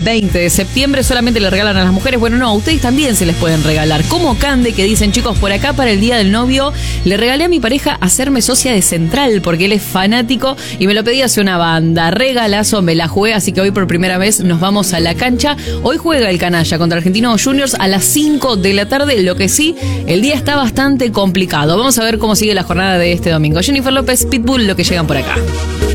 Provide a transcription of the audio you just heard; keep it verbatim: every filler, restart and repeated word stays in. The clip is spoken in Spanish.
veinte de septiembre solamente le regalan a las mujeres. Bueno, no, a ustedes también se les pueden regalar. Como Cande, que dicen, chicos, por acá para el día del novio le regalé a mi pareja hacerme socia de Central porque él es fanático y me lo pedí hace una banda. Regalazo, me la jugué, así que hoy por primera vez nos vamos a la cancha. Hoy juega el Canalla contra Argentinos Juniors a las cinco de la tarde. Lo que sí, el día está bastante complicado. Vamos a ver cómo sigue la jornada de este domingo. Jennifer López, Pitbull, lo que llegan por acá.